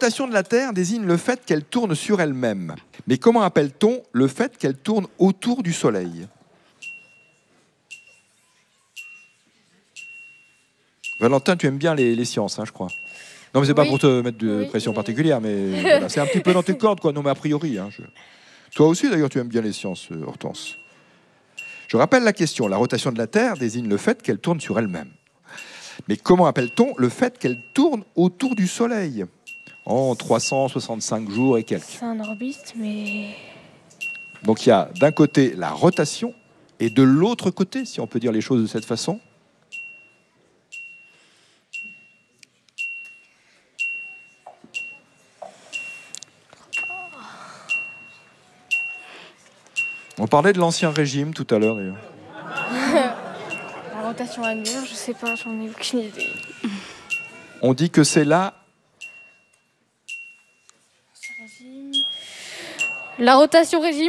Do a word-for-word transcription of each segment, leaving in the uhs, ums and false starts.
rotation de la Terre désigne le fait qu'elle tourne sur elle-même. Mais comment appelle-t-on le fait qu'elle tourne autour du Soleil? Valentin, tu aimes bien les, les sciences, hein, je crois. Non, mais c'est Oui. pas pour te mettre de Oui, pression mais- particulière, mais voilà, c'est un petit peu dans tes cordes, quoi. Non, mais a priori. Hein, je... Toi aussi, d'ailleurs, tu aimes bien les sciences, euh, Hortense. Je rappelle la question. La rotation de la Terre désigne le fait qu'elle tourne sur elle-même. Mais comment appelle-t-on le fait qu'elle tourne autour du Soleil en trois cent soixante-cinq jours et quelques? C'est un orbite, mais... Donc il y a d'un côté la rotation et de l'autre côté, si on peut dire les choses de cette façon, on parlait de l'Ancien Régime tout à l'heure d'ailleurs. La rotation annuaire, je sais pas, j'en ai aucune idée. On dit que c'est là La rotation régime.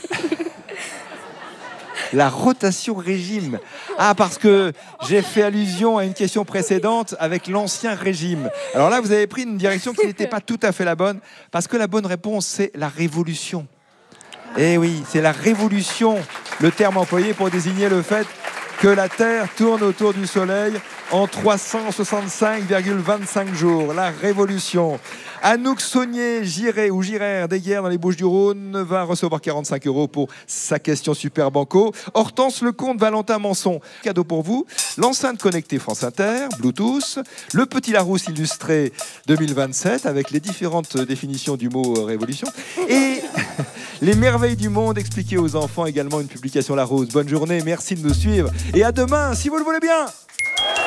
la rotation régime. Ah, parce que j'ai fait allusion à une question précédente avec l'Ancien Régime. Alors là, vous avez pris une direction qui n'était pas tout à fait la bonne, parce que la bonne réponse, c'est la Révolution. Eh oui, c'est la Révolution, le terme employé pour désigner le fait que la Terre tourne autour du Soleil en trois cent soixante-cinq virgule vingt-cinq jours. La Révolution. Anouk Saunier, Giré ou Girère des Guerres dans les Bouches-du-Rhône va recevoir quarante-cinq euros pour sa question Super Banco. Hortense Lecomte, Valentin Manson, cadeau pour vous. L'enceinte connectée France Inter, Bluetooth. Le Petit Larousse illustré deux mille vingt-sept avec les différentes définitions du mot Révolution. Et les merveilles du monde expliquées aux enfants, également une publication Larousse. Bonne journée, merci de nous suivre. Et à demain, si vous le voulez bien.